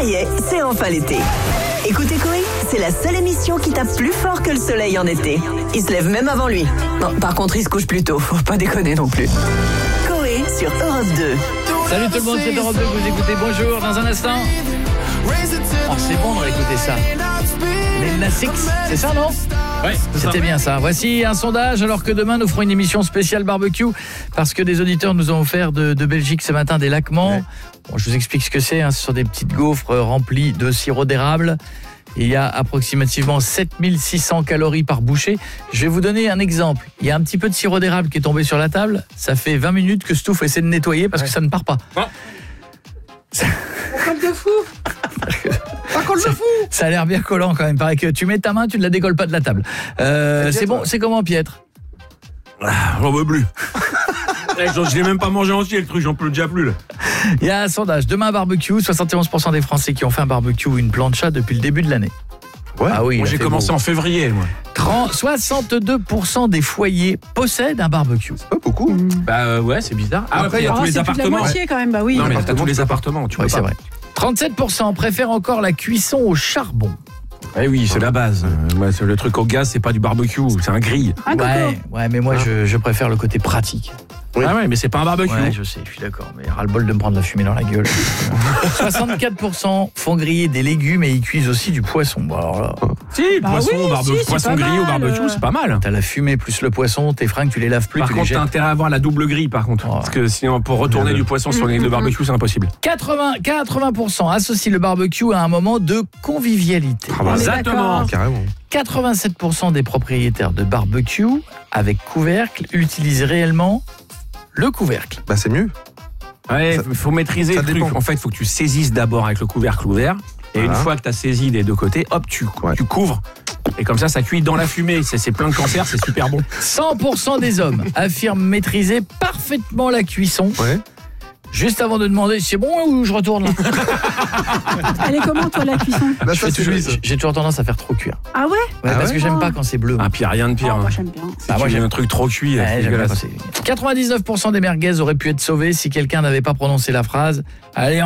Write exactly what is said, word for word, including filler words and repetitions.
y est, c'est enfin l'été. Écoutez Coé, c'est la seule émission qui tape plus fort que le soleil en été. Il se lève même avant lui. Bon, par contre, il se couche plus tôt, faut pas déconner non plus. Coé sur Europe deux. Salut tout le monde, c'est Europe deux, vous écoutez Bonjour dans un instant. Oh, c'est bon de réécouter ça. Les Nas X, c'est ça non ? Ouais, c'était bien ça. Voici un sondage, alors que demain nous ferons une émission spéciale barbecue parce que des auditeurs nous ont offert de, de Belgique ce matin des laquements. Ouais. Bon, je vous explique ce que c'est, hein. Ce sont des petites gaufres remplies de sirop d'érable. Il y a approximativement sept mille six cents calories par bouchée. Je vais vous donner un exemple. Il y a un petit peu de sirop d'érable qui est tombé sur la table. Ça fait vingt minutes que Stouff essaie de nettoyer parce ouais. que ça ne part pas. Oh. Ça... On colle de fou. On colle de fou. Ça a l'air bien collant quand même. Pareil que tu mets ta main, tu ne la décolles pas de la table. Euh, c'est bon, c'est comment Pietre ? Ah, j'en veux plus. Je l'ai même pas mangé entier le truc, j'en peux déjà plus là. Il y a un sondage, demain barbecue, soixante et onze pour cent des Français qui ont fait un barbecue ou une plancha depuis le début de l'année. Ouais, ah oui, moi j'ai commencé beau. en février moi. trente, soixante-deux pour cent des foyers possèdent un barbecue. C'est pas beaucoup. Mmh. Bah euh, ouais, c'est bizarre. Ah, après il y a oh, tous les appartements. La moitié quand même, bah oui. Non mais t'as tous les appartements, tu vois. Oui, c'est vrai. trente-sept pour cent préfèrent encore la cuisson au charbon. Eh oui, c'est la base. Euh, le truc au gaz, c'est pas du barbecue, c'est un grill. Un ouais, ouais, mais moi ah. je, je préfère le côté pratique. Oui. Ah ouais, mais c'est pas un barbecue. Ouais, je sais, je suis d'accord, mais ras-le-bol de me prendre la fumée dans la gueule. soixante-quatre pour cent font griller des légumes et ils cuisent aussi du poisson. Bon, alors là... Si, le bah poisson, oui, barbe... si, poisson grillé au barbecue, euh... c'est pas mal. T'as la fumée plus le poisson, tes fringues, tu les laves plus, par tu contre, les jettes. T'as intérêt à avoir la double grille par contre. Oh. Parce que sinon, pour retourner du poisson sur les deux barbecues, c'est impossible. quatre-vingts pour cent associent le barbecue à un moment de convivialité. Ah bah, exactement, carrément. quatre-vingt-sept pour cent des propriétaires de barbecue avec couvercle utilisent réellement le couvercle. Bah c'est mieux. Ouais, il faut maîtriser le truc. En fait, il faut que tu saisisses d'abord avec le couvercle ouvert. Et voilà. Une fois que tu as saisi des deux côtés, hop, tu, ouais. tu couvres. Et comme ça, ça cuit dans la fumée. C'est, c'est plein de cancers, c'est super bon. cent pour cent des hommes affirment maîtriser parfaitement la cuisson. Ouais. Juste avant de demander, c'est bon ou je retourne là? Elle est comment toi la cuisson? Bah, je toujours, j'ai toujours tendance à faire trop cuire. Ah ouais, ouais ah Parce ouais que j'aime pas quand c'est bleu. Ah puis rien de pire. Oh, moi j'aime bien. Ah, moi j'aime un truc trop cuit. Ouais, j'aime bien c'est... quatre-vingt-dix-neuf pour cent des merguez auraient pu être sauvées si quelqu'un n'avait pas prononcé la phrase. Allez.